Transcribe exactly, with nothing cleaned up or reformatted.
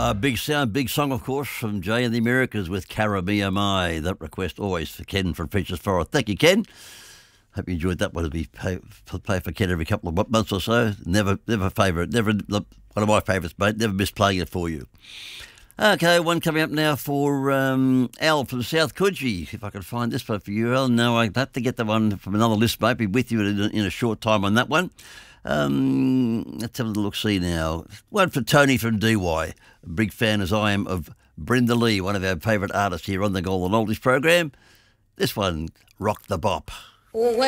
Uh, big sound, big song, of course, from Jay and the Americas with Caribbean Mai. That request always for Ken from French's Forest. Thank you, Ken. Hope you enjoyed that one. We play, play for Ken every couple of months or so. Never, never favourite. Never one of my favourites, mate. Never miss playing it for you. Okay, one coming up now for um, Al from South Coogee. If I can find this one for you, Al. No, I have to get the one from another list, mate. Be with you in a, in a short time on that one. Um, let's have a look-see now. One for Tony from D Y. A big fan, as I am, of Brenda Lee, one of our favourite artists here on the Golden Oldies program. This one, Rock the Bop.